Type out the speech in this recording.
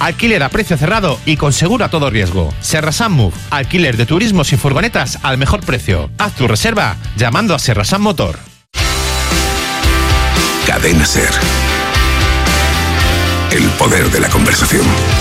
alquiler a precio cerrado y con seguro a todo riesgo. Serrasan Move, alquiler de turismos y furgonetas al mejor precio. Haz tu reserva llamando a Serrasan Motor. Cadena SER. El poder de la conversación.